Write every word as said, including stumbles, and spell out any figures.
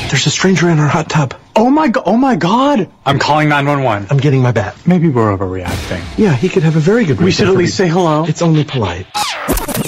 There's a stranger in our hot tub. Oh my god! Oh my god! I'm calling nine one one. I'm getting my bat. Maybe we're overreacting. Yeah, he could have a very good reason. We should at least say hello. It's only polite.